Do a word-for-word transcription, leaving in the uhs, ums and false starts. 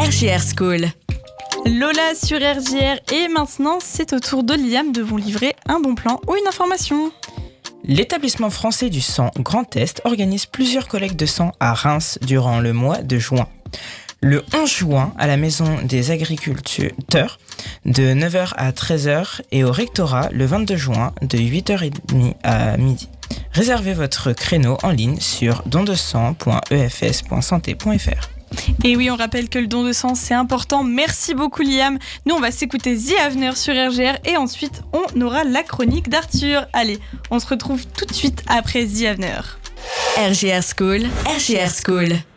R G R School. Lola sur R J R et maintenant c'est au tour de Liam de vous livrer un bon plan ou une information. L'établissement français du sang Grand Est organise plusieurs collectes de sang à Reims durant le mois de juin. Le onze juin à la Maison des Agriculteurs de neuf heures à treize heures et au Rectorat le vingt-deux juin de huit heures trente à midi. Réservez votre créneau en ligne sur don de sang point e f s point santé point f r. Et oui, on rappelle que le don de sang c'est important. Merci beaucoup Liam. Nous on va s'écouter The Avener sur R G R et ensuite on aura la chronique d'Arthur. Allez, on se retrouve tout de suite après The Avener. R G R School, R G R School.